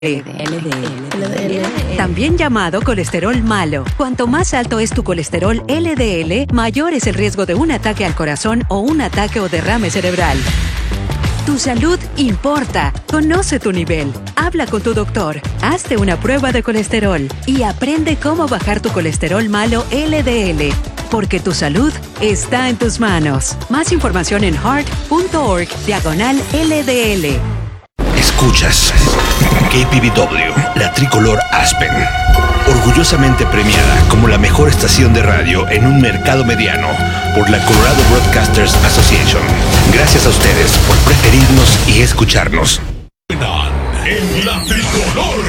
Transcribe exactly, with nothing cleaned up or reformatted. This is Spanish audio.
L D L, también llamado colesterol malo. Cuanto más alto es tu colesterol L D L, mayor es el riesgo de un ataque al corazón o un ataque o derrame cerebral. Tu salud importa. Conoce tu nivel. Habla con tu doctor. Hazte una prueba de colesterol y aprende cómo bajar tu colesterol malo L D L. Porque tu salud está en tus manos. Más información en heart punto org diagonal L D L. Escuchas K P B W, la tricolor Aspen, orgullosamente premiada como la mejor estación de radio en un mercado mediano por la Colorado Broadcasters Association. Gracias a ustedes por preferirnos y escucharnos. En la tricolor.